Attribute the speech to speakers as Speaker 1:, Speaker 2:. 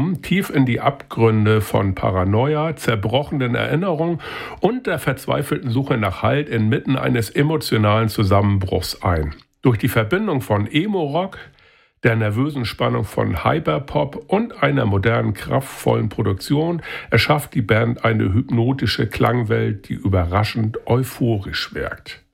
Speaker 1: tauchen tief in die Abgründe von Paranoia, zerbrochenen Erinnerungen und der verzweifelten Suche nach Halt inmitten eines emotionalen Zusammenbruchs ein. Durch die Verbindung von Emo-Rock, der nervösen Spannung von Hyperpop und einer modernen, kraftvollen Produktion erschafft die Band eine hypnotische Klangwelt, die überraschend euphorisch wirkt.